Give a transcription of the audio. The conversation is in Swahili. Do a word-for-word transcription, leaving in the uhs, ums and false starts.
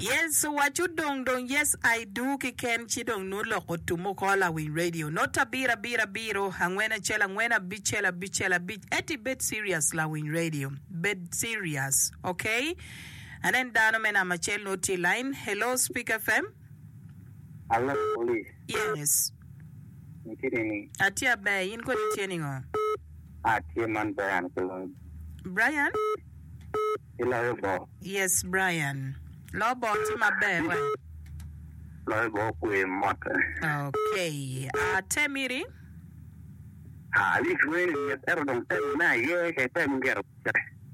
Yes, so what you don't don't yes I do ki ken chidong no loko tumokola win radio. Not a bira bira biro hangwena chela ngwena bichela bichela bich eti bit serious la win radio. Bit serious, okay? And then Dano mena machel noti line. Hello, Speak F M. Hello, police. Yes. Nikini. Atia bay in ko tiningo. Atia man Brian Kelon. Brian? Hello, Bob. Yes, Brian. Lobo tima bay. Hello, Bob. We mother. Okay. Uh, Temiri. Ah, this way, yes, everyone tell me, yeah, I tell me, get up.